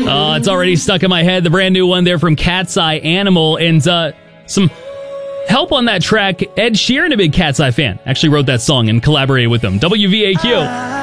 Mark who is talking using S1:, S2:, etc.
S1: It's already stuck in my head. The brand new one there from Cat's Eye Animal. And some help on that track. Ed Sheeran, a big Cat's Eye fan, actually wrote that song and collaborated with them. WVAQ.